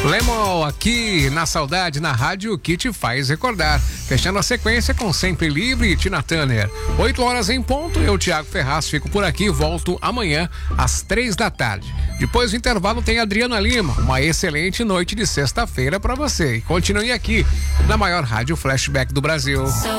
Lemon aqui na Saudade, na rádio que te faz recordar. Fechando a sequência com Sempre Livre e Tina Turner. 8 horas em ponto, eu, Thiago Ferraz, fico por aqui, volto amanhã às 3 da tarde. Depois do intervalo tem Adriana Lima. Uma excelente noite de sexta-feira para você. E continue aqui na maior rádio flashback do Brasil.